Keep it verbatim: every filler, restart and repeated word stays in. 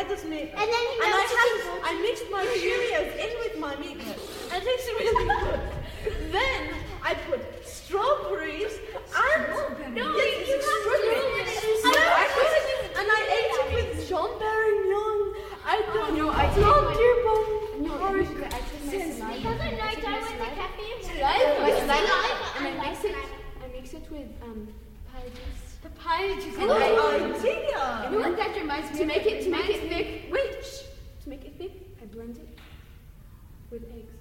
doesn't it? And then he and I melted had, it. I mixed my Cheerios in with my meatloaf, and it tasted really good. Then I put strawberries and No, yes, you have strawberries. strawberries. And I put it, and I ate it with Jean Perignon. I thought, no, I no, take dear mom. No, I take my saliva. Because at night I went to cafe and Saliva, my saliva. saliva, and I I mix like it. I mix it with um pie juice. The pie juice. And I- idea. No, and that reminds me to make it to make it thick. Wait, shh. To make it thick, I blend it with eggs.